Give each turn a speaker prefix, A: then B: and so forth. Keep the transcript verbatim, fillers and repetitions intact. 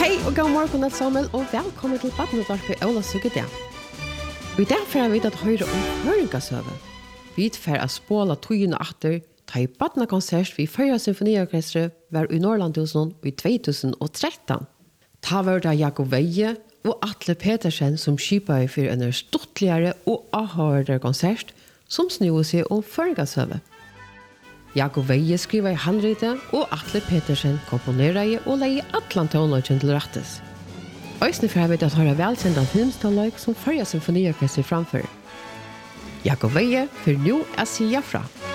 A: Hej och god morgon alla sammen och välkommen till Badnudvarpet Ola Sugedja. I dag får vi att höra om Hörningasöve. Vi får att spåla tøyen og atter ta i Badnakonsert vid Førja Symfoniorkestre var i Norrlandhusen i tjugohundratretton. Ta var det Jakob Veje og Atle Petersen som skipade för en stortligare och avhörande konsert som snöade sig om Hörningasöve. Jakob Veje skriver i handrite og Atle Petersen komponerade og legge atlan tonløgjen til rettes. Øysene får vi at høre velkjent filmståløg som Førja Symfoniorkestre framför. Jakob Veje for nå er sier fra.